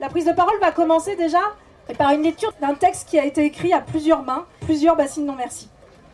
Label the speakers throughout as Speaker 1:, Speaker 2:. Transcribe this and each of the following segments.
Speaker 1: La prise de parole va commencer déjà par une lecture d'un texte qui a été écrit à plusieurs mains, plusieurs bassines non merci.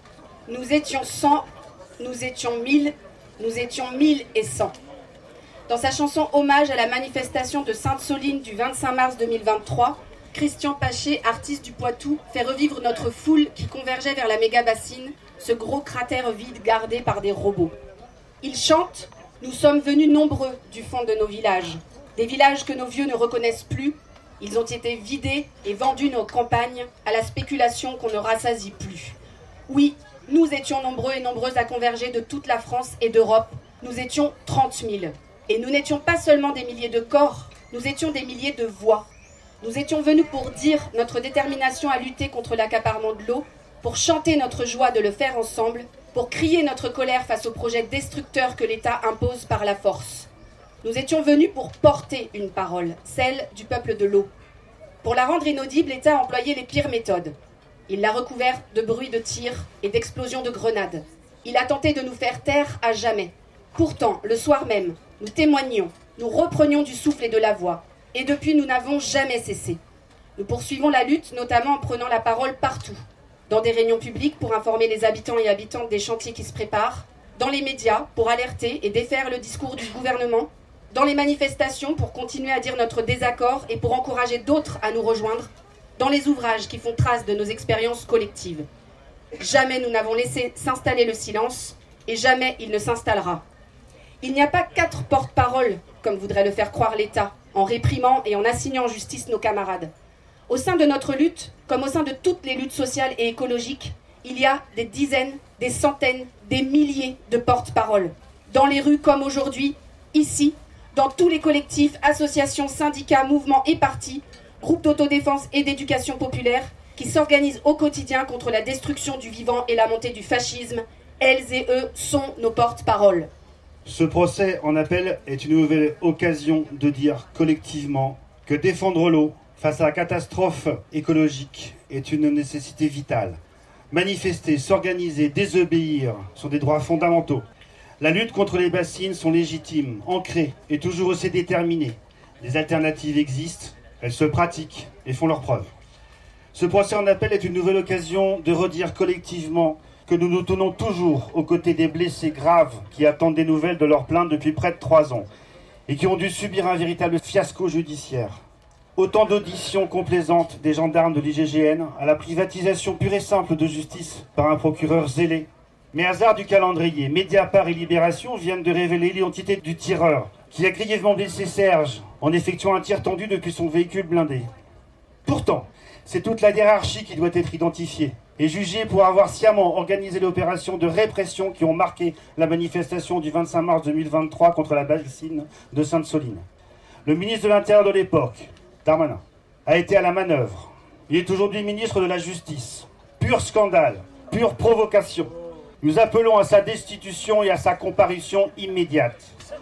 Speaker 2: Nous étions 100, nous étions 1000, nous étions 1100. Dans sa chanson Hommage à la manifestation de Sainte-Soline du 25 mars 2023, Christian Paché, artiste du Poitou, fait revivre notre foule qui convergeait vers la méga-bassine, ce gros cratère vide gardé par des robots. Il chante « Nous sommes venus nombreux du fond de nos villages, des villages que nos vieux ne reconnaissent plus. Ils ont été vidés et vendus nos campagnes à la spéculation qu'on ne rassasie plus. Oui, nous étions nombreux et nombreuses à converger de toute la France et d'Europe. Nous étions 30 000. Et nous n'étions pas seulement des milliers de corps, nous étions des milliers de voix. Nous étions venus pour dire notre détermination à lutter contre l'accaparement de l'eau, pour chanter notre joie de le faire ensemble, pour crier notre colère face au projet destructeur que l'État impose par la force. Nous étions venus pour porter une parole, celle du peuple de l'eau. Pour la rendre inaudible, l'État a employé les pires méthodes. Il l'a recouverte de bruits de tirs et d'explosions de grenades. Il a tenté de nous faire taire à jamais. Pourtant, le soir même, nous témoignions, nous reprenions du souffle et de la voix. Et depuis, nous n'avons jamais cessé. Nous poursuivons la lutte, notamment en prenant la parole partout. Dans des réunions publiques pour informer les habitants et habitantes des chantiers qui se préparent. Dans les médias pour alerter et défaire le discours du gouvernement. Dans les manifestations pour continuer à dire notre désaccord et pour encourager d'autres à nous rejoindre. Dans les ouvrages qui font trace de nos expériences collectives. Jamais nous n'avons laissé s'installer le silence et jamais il ne s'installera. Il n'y a pas 4 porte-paroles, comme voudrait le faire croire l'État, en réprimant et en assignant en justice nos camarades. Au sein de notre lutte, comme au sein de toutes les luttes sociales et écologiques, il y a des dizaines, des centaines, des milliers de porte-paroles. Dans les rues comme aujourd'hui, ici, dans tous les collectifs, associations, syndicats, mouvements et partis, groupes d'autodéfense et d'éducation populaire, qui s'organisent au quotidien contre la destruction du vivant et la montée du fascisme. Elles et eux sont nos porte-paroles.
Speaker 3: Ce procès en appel est une nouvelle occasion de dire collectivement que défendre l'eau face à la catastrophe écologique est une nécessité vitale. Manifester, s'organiser, désobéir sont des droits fondamentaux. La lutte contre les bassines sont légitimes, ancrées et toujours aussi déterminées. Des alternatives existent, elles se pratiquent et font leurs preuves. Ce procès en appel est une nouvelle occasion de redire collectivement que nous nous tenons toujours aux côtés des blessés graves qui attendent des nouvelles de leur plainte depuis près de 3 ans et qui ont dû subir un véritable fiasco judiciaire. Autant d'auditions complaisantes des gendarmes de l'IGGN à la privatisation pure et simple de justice par un procureur zélé. Mais hasard du calendrier, Mediapart et Libération viennent de révéler l'identité du tireur qui a grièvement blessé Serge en effectuant un tir tendu depuis son véhicule blindé. Pourtant, c'est toute la hiérarchie qui doit être identifiée et jugée pour avoir sciemment organisé l'opération de répression qui ont marqué la manifestation du 25 mars 2023 contre la bassine de Sainte-Soline. Le ministre de l'Intérieur de l'époque, Darmanin, a été à la manœuvre. Il est aujourd'hui ministre de la Justice. Pur scandale, pure provocation. Nous appelons à sa destitution et à sa comparution immédiate.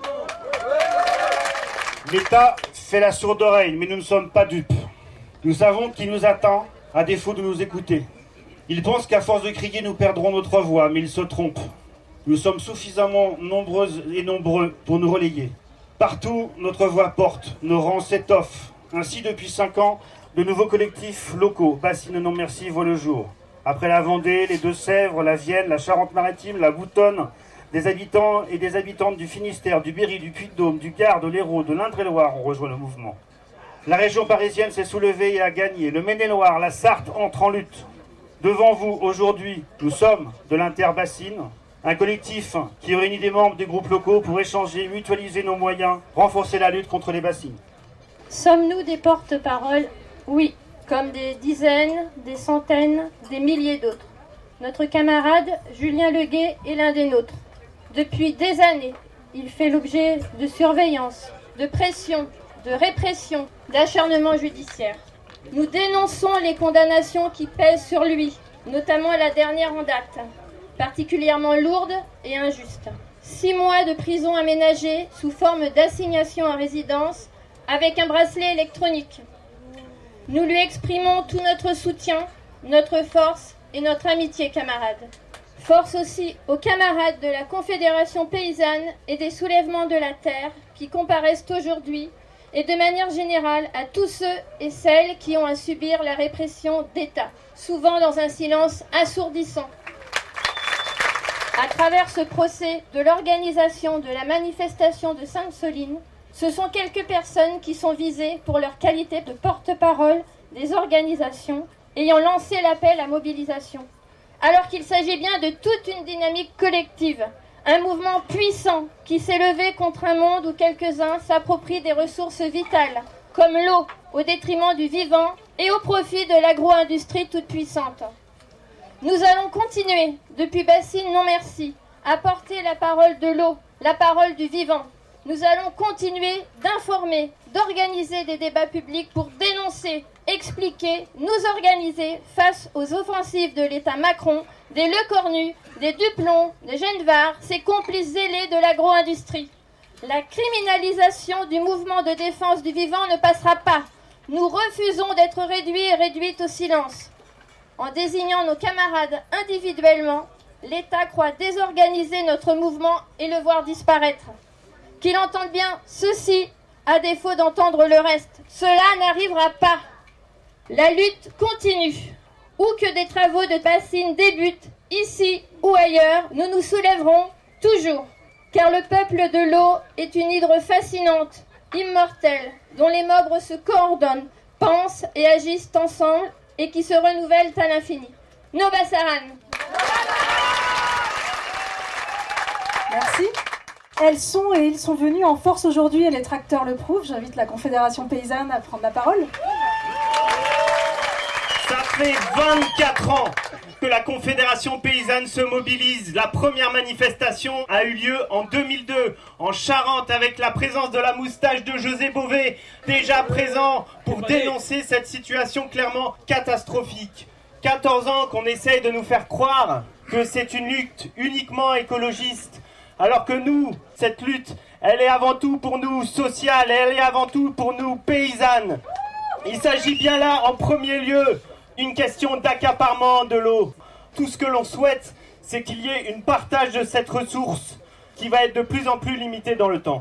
Speaker 3: L'État fait la sourde oreille, mais nous ne sommes pas dupes. Nous savons qu'il nous attend, à défaut de nous écouter. Il pense qu'à force de crier, nous perdrons notre voix, mais il se trompe. Nous sommes suffisamment nombreuses et nombreux pour nous relayer. Partout, notre voix porte, nos rangs s'étoffent. Ainsi, depuis 5 ans, de nouveaux collectifs locaux, Bassines Non Merci, voient le jour. Après la Vendée, les Deux-Sèvres, la Vienne, la Charente-Maritime, la Boutonne, des habitants et des habitantes du Finistère, du Berry, du Puy-de-Dôme, du Gard, de l'Hérault, de l'Indre-et-Loire ont rejoint le mouvement. La région parisienne s'est soulevée et a gagné. Le Maine-et-Loire, la Sarthe entre en lutte. Devant vous, aujourd'hui, nous sommes de l'Interbassine, un collectif qui réunit des membres des groupes locaux pour échanger, mutualiser nos moyens, renforcer la lutte contre les bassines.
Speaker 4: Sommes-nous des porte-paroles? Oui, comme des dizaines, des centaines, des milliers d'autres. Notre camarade, Julien Leguet, est l'un des nôtres. Depuis des années, il fait l'objet de surveillance, de pression, de répression, d'acharnement judiciaire. Nous dénonçons les condamnations qui pèsent sur lui, notamment la dernière en date, particulièrement lourde et injuste. 6 mois de prison aménagée sous forme d'assignation à résidence avec un bracelet électronique. Nous lui exprimons tout notre soutien, notre force et notre amitié, camarades. Force aussi aux camarades de la Confédération paysanne et des soulèvements de la terre qui comparaissent aujourd'hui et de manière générale à tous ceux et celles qui ont à subir la répression d'État, souvent dans un silence assourdissant. À travers ce procès de l'organisation de la manifestation de Sainte-Soline, ce sont quelques personnes qui sont visées pour leur qualité de porte-parole des organisations ayant lancé l'appel à mobilisation. Alors qu'il s'agit bien de toute une dynamique collective, un mouvement puissant qui s'est levé contre un monde où quelques-uns s'approprient des ressources vitales, comme l'eau, au détriment du vivant et au profit de l'agro-industrie toute puissante. Nous allons continuer, depuis Bassine Non Merci, à porter la parole de l'eau, la parole du vivant. Nous allons continuer d'informer, d'organiser des débats publics pour dénoncer, expliquer, nous organiser face aux offensives de l'État Macron, des Lecornu, des Duplon, des Genevard, ces complices zélés de l'agro-industrie. La criminalisation du mouvement de défense du vivant ne passera pas. Nous refusons d'être réduits et réduites au silence. En désignant nos camarades individuellement, l'État croit désorganiser notre mouvement et le voir disparaître. Qu'il entende bien ceci, à défaut d'entendre le reste. Cela n'arrivera pas. La lutte continue. Où que des travaux de bassines débutent, ici ou ailleurs, nous nous soulèverons toujours. Car le peuple de l'eau est une hydre fascinante, immortelle, dont les membres se coordonnent, pensent et agissent ensemble et qui se renouvellent à l'infini. No Bassaran.
Speaker 1: Merci. Elles sont et ils sont venus en force aujourd'hui et les tracteurs le prouvent. J'invite la Confédération Paysanne à prendre la parole.
Speaker 5: Ça fait 24 ans que la Confédération Paysanne se mobilise. La première manifestation a eu lieu en 2002 en Charente avec la présence de la moustache de José Bové, déjà présent pour dénoncer cette situation clairement catastrophique. 14 ans qu'on essaye de nous faire croire que c'est une lutte uniquement écologiste, alors que nous, cette lutte, elle est avant tout pour nous sociale, elle est avant tout pour nous paysannes. Il s'agit bien là, en premier lieu, une question d'accaparement de l'eau. Tout ce que l'on souhaite, c'est qu'il y ait un partage de cette ressource qui va être de plus en plus limitée dans le temps.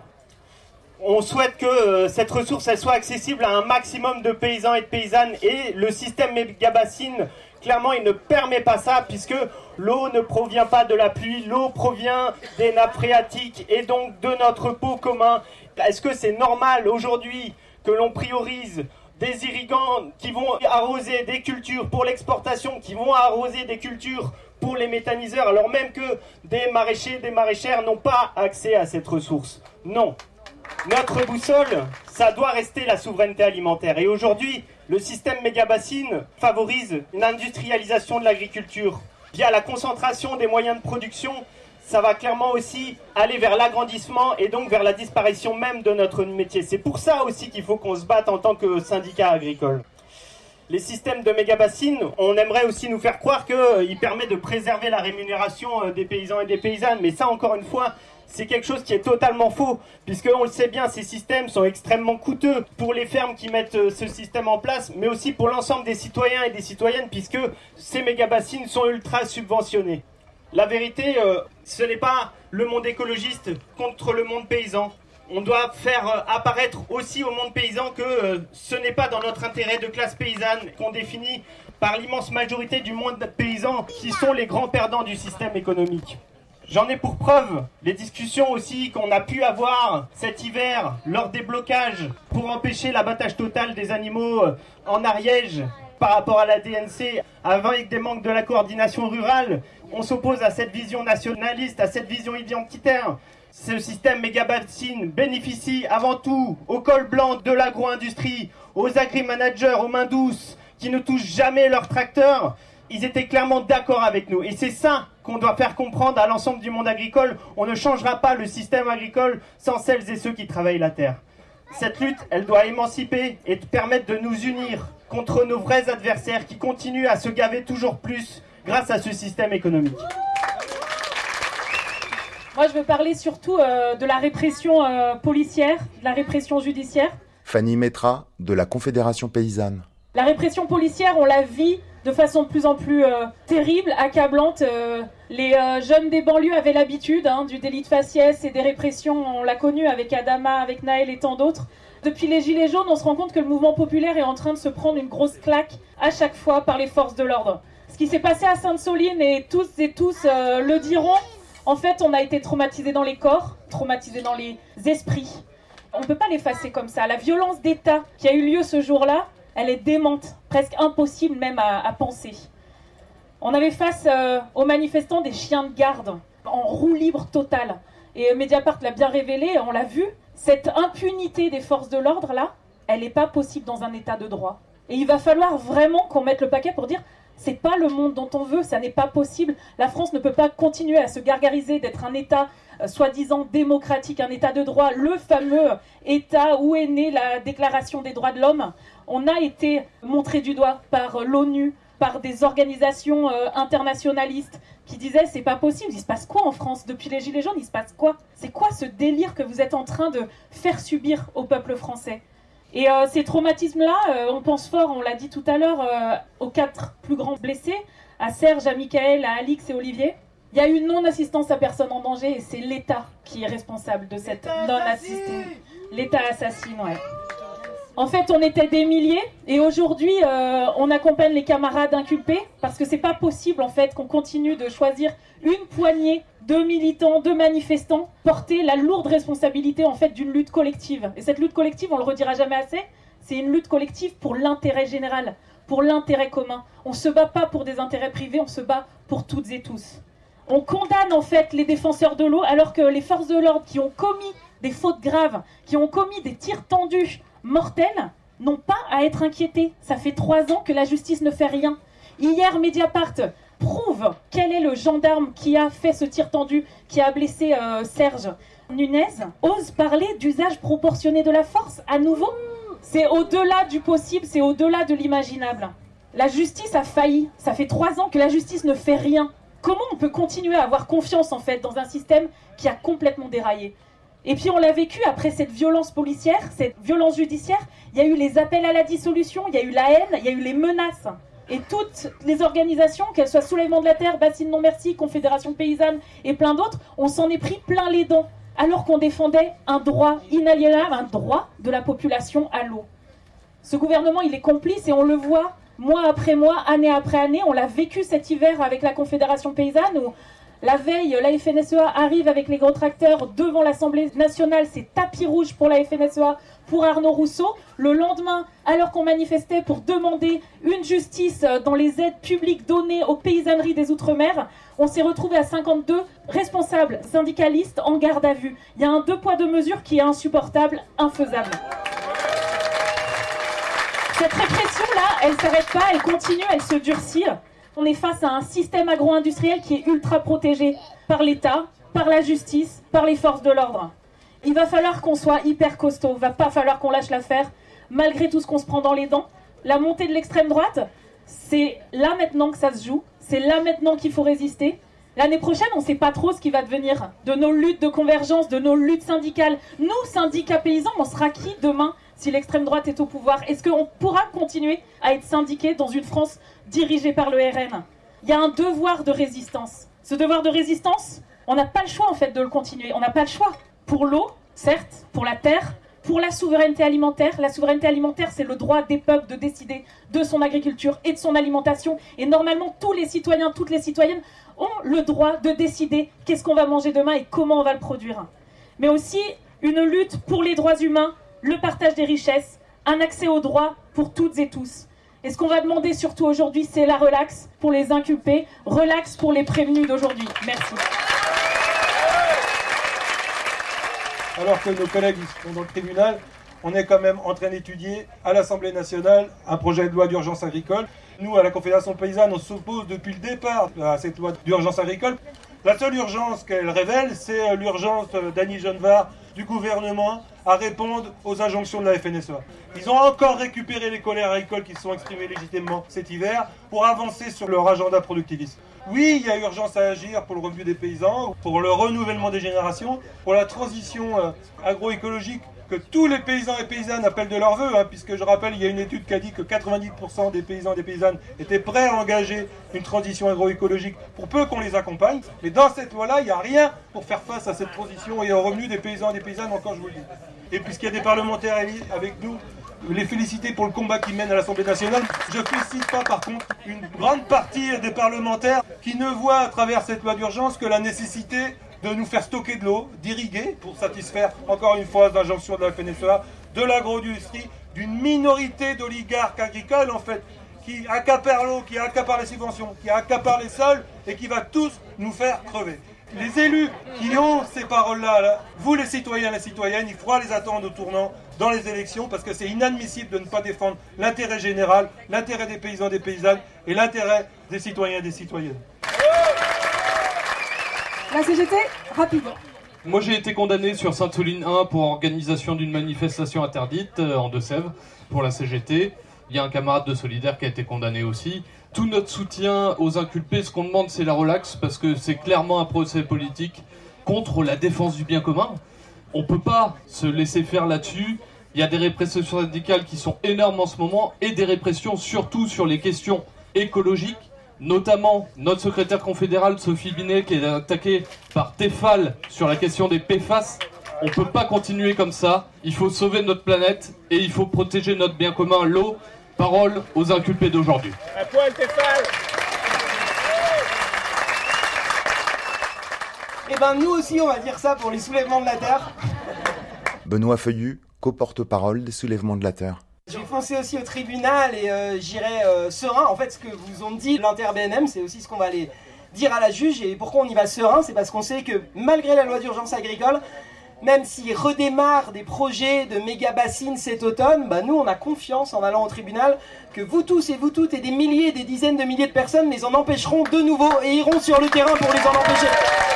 Speaker 5: On souhaite que cette ressource elle soit accessible à un maximum de paysans et de paysannes, et le système méga-bassine, clairement, il ne permet pas ça, puisque l'eau ne provient pas de la pluie, l'eau provient des nappes phréatiques et donc de notre pot commun. Est-ce que c'est normal aujourd'hui que l'on priorise des irrigants qui vont arroser des cultures pour l'exportation, qui vont arroser des cultures pour les méthaniseurs, alors même que des maraîchers, des maraîchères n'ont pas accès à cette ressource? Non. Notre boussole, ça doit rester la souveraineté alimentaire. Et aujourd'hui, le système méga-bassine favorise une industrialisation de l'agriculture. Via la concentration des moyens de production, ça va clairement aussi aller vers l'agrandissement et donc vers la disparition même de notre métier. C'est pour ça aussi qu'il faut qu'on se batte en tant que syndicat agricole. Les systèmes de méga-bassines, on aimerait aussi nous faire croire qu'ils permettent de préserver la rémunération des paysans et des paysannes. Mais ça, encore une fois, c'est quelque chose qui est totalement faux, puisque on le sait bien, ces systèmes sont extrêmement coûteux pour les fermes qui mettent ce système en place, mais aussi pour l'ensemble des citoyens et des citoyennes, puisque ces méga-bassines sont ultra subventionnés. La vérité, ce n'est pas le monde écologiste contre le monde paysan. On doit faire apparaître aussi au monde paysan que ce n'est pas dans notre intérêt de classe paysanne qu'on définit par l'immense majorité du monde paysan qui sont les grands perdants du système économique. J'en ai pour preuve les discussions aussi qu'on a pu avoir cet hiver lors des blocages pour empêcher l'abattage total des animaux en Ariège par rapport à la DNC, avec des manques de la coordination rurale. On s'oppose à cette vision nationaliste, à cette vision identitaire. Ce système méga-bassine bénéficie avant tout au col blanc de l'agro-industrie, aux agri-managers, aux mains douces, qui ne touchent jamais leurs tracteurs. Ils étaient clairement d'accord avec nous. Et c'est ça qu'on doit faire comprendre à l'ensemble du monde agricole. On ne changera pas le système agricole sans celles et ceux qui travaillent la terre. Cette lutte, elle doit émanciper et permettre de nous unir contre nos vrais adversaires qui continuent à se gaver toujours plus grâce à ce système économique.
Speaker 6: Moi, je veux parler surtout de la répression policière, de la répression judiciaire.
Speaker 7: Fanny Métra, de la Confédération Paysanne.
Speaker 6: La répression policière, on la vit de façon de plus en plus terrible, accablante. Les jeunes des banlieues avaient l'habitude du délit de faciès et des répressions. On l'a connu avec Adama, avec Naël et tant d'autres. Depuis les Gilets jaunes, on se rend compte que le mouvement populaire est en train de se prendre une grosse claque à chaque fois par les forces de l'ordre. Ce qui s'est passé à Sainte-Soline, et tous le diront, en fait, on a été traumatisés dans les corps, traumatisés dans les esprits. On ne peut pas l'effacer comme ça. La violence d'État qui a eu lieu ce jour-là, elle est démente, presque impossible même à penser. On avait face aux manifestants des chiens de garde, en roue libre totale. Et Mediapart l'a bien révélé, on l'a vu, cette impunité des forces de l'ordre, là, elle n'est pas possible dans un état de droit. Et il va falloir vraiment qu'on mette le paquet pour dire c'est pas le monde dont on veut, ça n'est pas possible. La France ne peut pas continuer à se gargariser d'être un État soi-disant démocratique, un État de droit, le fameux État où est née la Déclaration des droits de l'homme. On a été montré du doigt par l'ONU, par des organisations internationalistes qui disaient c'est pas possible, il se passe quoi en France? Depuis les Gilets jaunes, il se passe quoi? C'est quoi ce délire que vous êtes en train de faire subir au peuple français? Et ces traumatismes-là, on pense fort, on l'a dit tout à l'heure, aux 4 plus grands blessés, à Serge, à Michael, à Alix et Olivier. Il y a eu non-assistance à personne en danger et c'est l'État qui est responsable de cette non-assistance. L'État assassine, ouais. En fait, on était des milliers et aujourd'hui, on accompagne les camarades inculpés parce que c'est pas possible en fait qu'on continue de choisir une poignée de militants, de manifestants, porter la lourde responsabilité en fait d'une lutte collective. Et cette lutte collective, on le redira jamais assez, c'est une lutte collective pour l'intérêt général, pour l'intérêt commun. On se bat pas pour des intérêts privés, on se bat pour toutes et tous. On condamne en fait les défenseurs de l'eau alors que les forces de l'ordre qui ont commis des fautes graves, qui ont commis des tirs tendus mortels, n'ont pas à être inquiétés. Ça fait 3 ans que la justice ne fait rien. Hier, Mediapart prouve quel est le gendarme qui a fait ce tir tendu, qui a blessé Serge. Nunez ose parler d'usage proportionné de la force à nouveau. C'est au-delà du possible, c'est au-delà de l'imaginable. La justice a failli. Ça fait 3 ans que la justice ne fait rien. Comment on peut continuer à avoir confiance en fait dans un système qui a complètement déraillé? Et puis on l'a vécu après cette violence policière, cette violence judiciaire. Il y a eu les appels à la dissolution, il y a eu la haine, il y a eu les menaces. Et toutes les organisations, qu'elles soient Soulèvement de la Terre, Bassine Non Merci, Confédération Paysanne et plein d'autres, on s'en est pris plein les dents. Alors qu'on défendait un droit inaliénable, un droit de la population à l'eau. Ce gouvernement, il est complice et on le voit mois après mois, année après année. On l'a vécu cet hiver avec la Confédération Paysanne où la veille, la FNSEA arrive avec les gros tracteurs devant l'Assemblée nationale. C'est tapis rouge pour la FNSEA, pour Arnaud Rousseau. Le lendemain, alors qu'on manifestait pour demander une justice dans les aides publiques données aux paysanneries des Outre-mer, on s'est retrouvé à 52 responsables syndicalistes en garde à vue. Il y a un 2 poids 2 mesures qui est insupportable, infaisable. Cette répression-là, elle ne s'arrête pas, elle continue, elle se durcit. On est face à un système agro-industriel qui est ultra protégé par l'État, par la justice, par les forces de l'ordre. Il va falloir qu'on soit hyper costaud, il va pas falloir qu'on lâche l'affaire, malgré tout ce qu'on se prend dans les dents. La montée de l'extrême droite, c'est là maintenant que ça se joue, c'est là maintenant qu'il faut résister. L'année prochaine, on ne sait pas trop ce qui va devenir de nos luttes de convergence, de nos luttes syndicales. Nous, syndicats paysans, on sera qui demain si l'extrême droite est au pouvoir? Est-ce qu'on pourra continuer à être syndiqués dans une France dirigée par le RN? Il y a un devoir de résistance. Ce devoir de résistance, on n'a pas le choix en fait de le continuer. On n'a pas le choix. Pour l'eau, certes, pour la terre, pour la souveraineté alimentaire. La souveraineté alimentaire, c'est le droit des peuples de décider de son agriculture et de son alimentation. Et normalement, tous les citoyens, toutes les citoyennes ont le droit de décider qu'est-ce qu'on va manger demain et comment on va le produire. Mais aussi une lutte pour les droits humains, le partage des richesses, un accès aux droits pour toutes et tous. Et ce qu'on va demander surtout aujourd'hui, c'est la relaxe pour les inculpés, relaxe pour les prévenus d'aujourd'hui. Merci.
Speaker 8: Alors que nos collègues sont dans le tribunal, on est quand même en train d'étudier à l'Assemblée nationale un projet de loi d'urgence agricole. Nous, à la Confédération Paysanne, on s'oppose depuis le départ à cette loi d'urgence agricole. La seule urgence qu'elle révèle, c'est l'urgence d'Annie Genevard, du gouvernement, à répondre aux injonctions de la FNSEA. Ils ont encore récupéré les colères agricoles qui se sont exprimées légitimement cet hiver pour avancer sur leur agenda productiviste. Oui, il y a urgence à agir pour le revenu des paysans, pour le renouvellement des générations, pour la transition agroécologique que tous les paysans et paysannes appellent de leur vœu, puisque je rappelle, il y a une étude qui a dit que 90% des paysans et des paysannes étaient prêts à engager une transition agroécologique pour peu qu'on les accompagne. Mais dans cette loi-là, il n'y a rien pour faire face à cette transition et au revenu des paysans et des paysannes, encore je vous le dis. Et puisqu'il y a des parlementaires avec nous, les féliciter pour le combat qu'ils mènent à l'Assemblée nationale. Je ne félicite pas par contre une grande partie des parlementaires qui ne voient à travers cette loi d'urgence que la nécessité de nous faire stocker de l'eau, d'irriguer pour satisfaire encore une fois l'injonction de la FNSEA, de l'agro-industrie, d'une minorité d'oligarques agricoles en fait, qui accaparent l'eau, qui accaparent les subventions, qui accaparent les sols et qui va tous nous faire crever. Les élus qui ont ces paroles-là, vous les citoyens, les citoyennes, il faudra les attendre au tournant dans les élections parce que c'est inadmissible de ne pas défendre l'intérêt général, l'intérêt des paysans, des paysannes et l'intérêt des citoyens et des citoyennes.
Speaker 1: La CGT, rapide.
Speaker 9: Moi j'ai été condamné sur Sainte-Soline 1 pour organisation d'une manifestation interdite en Deux-Sèvres pour la CGT. Il y a un camarade de Solidaire qui a été condamné aussi. Tout notre soutien aux inculpés, ce qu'on demande c'est la relaxe parce que c'est clairement un procès politique contre la défense du bien commun. On ne peut pas se laisser faire là-dessus. Il y a des répressions syndicales qui sont énormes en ce moment et des répressions surtout sur les questions écologiques. Notamment notre secrétaire confédérale Sophie Binet qui est attaquée par Tefal sur la question des PFAS. On ne peut pas continuer comme ça. Il faut sauver notre planète et il faut protéger notre bien commun, l'eau. Parole aux inculpés d'aujourd'hui.
Speaker 5: À poil Tefal.
Speaker 10: Eh ben nous aussi on va dire ça pour les soulèvements de la Terre.
Speaker 7: Benoît Feuillu, co-porte-parole des soulèvements de la Terre.
Speaker 10: Je vais foncer aussi au tribunal et j'irai serein. En fait, ce que vous ont dit l'inter-BNM, c'est aussi ce qu'on va aller dire à la juge. Et pourquoi on y va serein? C'est parce qu'on sait que malgré la loi d'urgence agricole, même s'il redémarre des projets de méga-bassines cet automne, bah nous on a confiance en allant au tribunal que vous tous et vous toutes et des milliers, des dizaines de milliers de personnes les en empêcheront de nouveau et iront sur le terrain pour les en empêcher.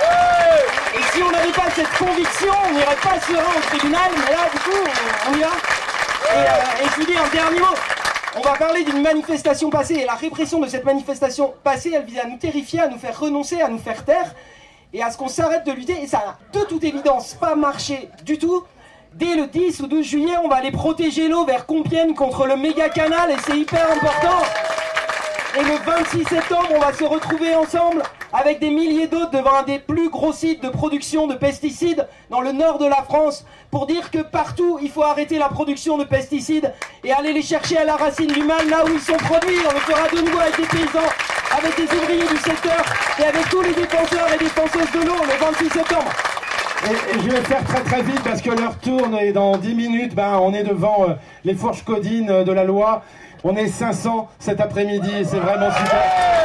Speaker 10: Et si on n'avait pas cette conviction, on n'irait pas serein au tribunal, mais là du coup on y va. Et je vous dis un dernier mot, on va parler d'une manifestation passée et la répression de cette manifestation passée, elle vise à nous terrifier, à nous faire renoncer, à nous faire taire et à ce qu'on s'arrête de lutter et ça n'a de toute évidence pas marché du tout. Dès le 10 ou 12 juillet, on va aller protéger l'eau vers Compiègne contre le méga canal et c'est hyper important. Et le 26 septembre, on va se retrouver ensemble avec des milliers d'autres devant un des plus gros sites de production de pesticides dans le nord de la France pour dire que partout, il faut arrêter la production de pesticides et aller les chercher à la racine du mal, là où ils sont produits. On le fera de nouveau avec des paysans, avec des ouvriers du secteur et avec tous les défenseurs et défenseuses de l'eau le 26 septembre.
Speaker 11: Et je vais faire très vite parce que l'heure tourne et dans 10 minutes, on est devant les fourches codines de la loi. On est 500 cet après-midi et c'est vraiment super.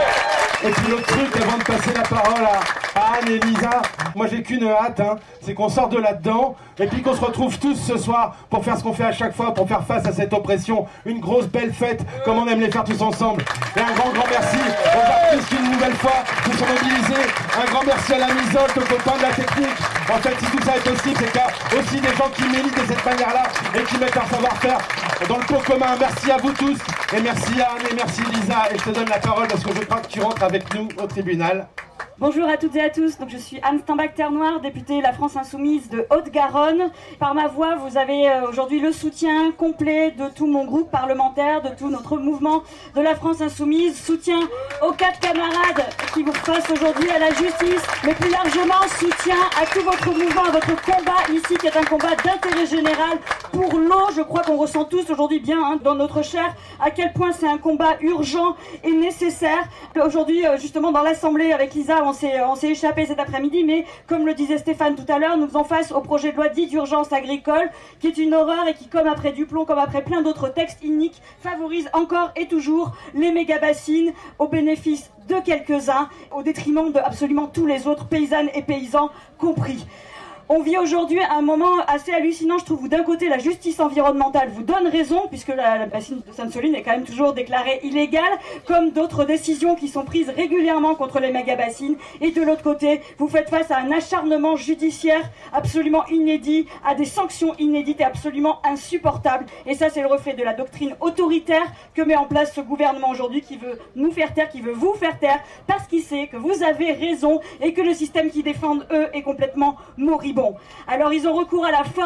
Speaker 11: Et puis l'autre truc, avant de passer la parole à Anne et Lisa, moi j'ai qu'une hâte, c'est qu'on sorte de là-dedans et puis qu'on se retrouve tous ce soir pour faire ce qu'on fait à chaque fois, pour faire face à cette oppression. Une grosse belle fête, comme on aime les faire tous ensemble. Et un grand merci aux artistes qui une nouvelle fois nous sont mobilisés. Un grand merci à la Misolte, aux copains de la technique. En fait, si tout ça est possible, c'est qu'il y a aussi des gens qui militent de cette manière-là et qui mettent leur savoir-faire dans le pot commun. Merci à vous tous et merci Anne et merci Lisa. Et je te donne la parole parce que je crois que tu rentres avec nous au tribunal.
Speaker 12: Bonjour à toutes et à tous, donc je suis Anne Steinbach-Terre-Noire, députée La France Insoumise de Haute-Garonne. Par ma voix, vous avez aujourd'hui le soutien complet de tout mon groupe parlementaire, de tout notre mouvement de La France Insoumise. Soutien aux 4 camarades qui vous face aujourd'hui à la justice, mais plus largement soutien à tout votre mouvement, à votre combat ici qui est un combat d'intérêt général pour l'eau. Je crois qu'on ressent tous aujourd'hui bien dans notre chair à quel point c'est un combat urgent et nécessaire. Aujourd'hui, justement dans l'Assemblée avec Lisa, on s'est échappé cet après-midi, mais comme le disait Stéphane tout à l'heure, nous faisons face au projet de loi dit d'urgence agricole, qui est une horreur et qui, comme après Duplon, comme après plein d'autres textes iniques, favorise encore et toujours les méga-bassines au bénéfice de quelques-uns, au détriment de absolument tous les autres, paysannes et paysans compris. On vit aujourd'hui un moment assez hallucinant, je trouve, où d'un côté la justice environnementale vous donne raison, puisque la bassine de Sainte-Soline est quand même toujours déclarée illégale, comme d'autres décisions qui sont prises régulièrement contre les méga-bassines, et de l'autre côté, vous faites face à un acharnement judiciaire absolument inédit, à des sanctions inédites et absolument insupportables, et ça c'est le reflet de la doctrine autoritaire que met en place ce gouvernement aujourd'hui, qui veut nous faire taire, qui veut vous faire taire, parce qu'il sait que vous avez raison, et que le système qu'ils défendent, eux, est complètement moribond. Alors ils ont recours à la force,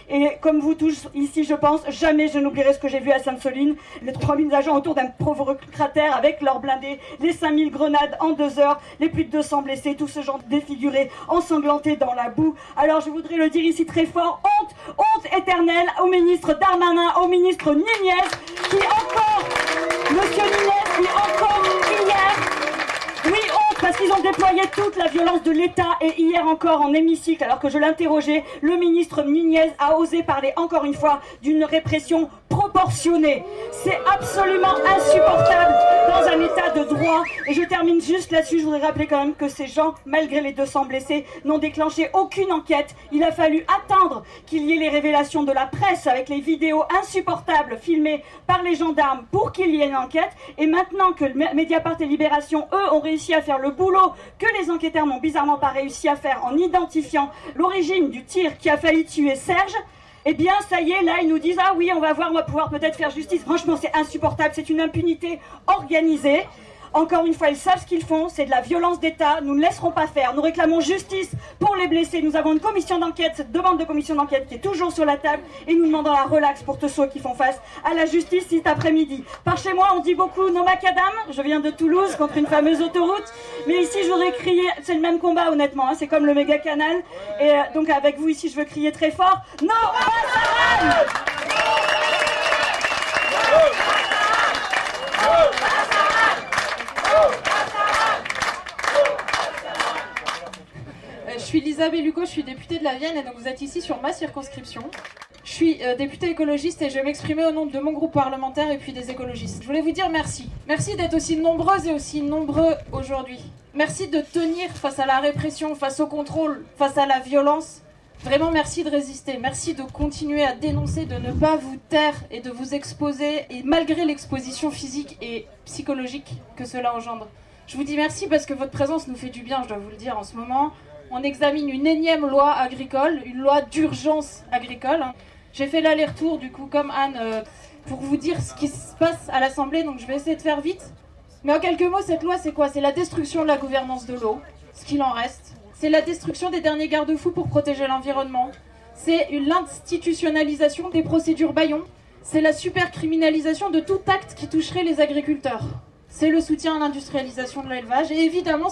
Speaker 12: Et comme vous tous ici, je pense, jamais je n'oublierai ce que j'ai vu à Sainte-Soline. Les 3000 agents autour d'un pauvre cratère avec leurs blindés, les 5000 grenades en 2 heures, les plus de 200 blessés, tout ce genre défiguré, ensanglanté dans la boue. Alors je voudrais le dire ici très fort, honte éternelle au ministre Darmanin, au ministre Nunez, qui encore, monsieur Nunez, qui encore hier... Oui, honte, parce qu'ils ont déployé toute la violence de l'État et hier encore en hémicycle, alors que je l'interrogeais, le ministre Nunez a osé parler encore une fois d'une répression proportionnée. C'est absolument insupportable dans un état de droit. Et je termine juste là-dessus, je voudrais rappeler quand même que ces gens, malgré les 200 blessés, n'ont déclenché aucune enquête. Il a fallu attendre qu'il y ait les révélations de la presse avec les vidéos insupportables filmées par les gendarmes pour qu'il y ait une enquête. Et maintenant que Mediapart et Libération, eux, ont réussi à faire le boulot que les enquêteurs n'ont bizarrement pas réussi à faire en identifiant l'origine du tir qui a failli tuer Serge, eh bien, ça y est, là, ils nous disent « Ah oui, on va voir, on va pouvoir peut-être faire justice. » Franchement, c'est insupportable, c'est une impunité organisée. Encore une fois, ils savent ce qu'ils font, c'est de la violence d'État, nous ne laisserons pas faire. Nous réclamons justice pour les blessés. Nous avons une commission d'enquête, cette demande de commission d'enquête qui est toujours sur la table et nous demandons la relaxe pour tous ceux qui font face à la justice cet après-midi. Par chez moi, on dit beaucoup « No macadam », je viens de Toulouse contre une fameuse autoroute, mais ici je voudrais crier, c'est le même combat honnêtement, hein, c'est comme le méga canal, et donc avec vous ici je veux crier très fort « No macadam !»
Speaker 13: Je suis Lisa Bellucco, je suis députée de la Vienne et donc vous êtes ici sur ma circonscription. Je suis députée écologiste et je vais m'exprimer au nom de mon groupe parlementaire et puis des écologistes. Je voulais vous dire merci. Merci d'être aussi nombreuses et aussi nombreux aujourd'hui. Merci de tenir face à la répression, face au contrôle, face à la violence. Vraiment merci de résister. Merci de continuer à dénoncer, de ne pas vous taire et de vous exposer, et malgré l'exposition physique et psychologique que cela engendre. Je vous dis merci parce que votre présence nous fait du bien, je dois vous le dire en ce moment. On examine une énième loi agricole, une loi d'urgence agricole. J'ai fait l'aller-retour, du coup, comme Anne, pour vous dire ce qui se passe à l'Assemblée, donc je vais essayer de faire vite. Mais en quelques mots, cette loi, c'est quoi? C'est la destruction de la gouvernance de l'eau, ce qu'il en reste. C'est la destruction des derniers garde-fous pour protéger l'environnement. C'est l'institutionnalisation des procédures bâillons. C'est la supercriminalisation de tout acte qui toucherait les agriculteurs. C'est le soutien à l'industrialisation de l'élevage. Et évidemment,